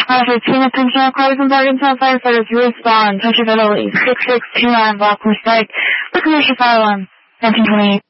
Roger, Team Attention, cars and Arkansas firefighters, you respond. Touch of Italy, 662 on block, respect. The commercial fire alarm, 1928.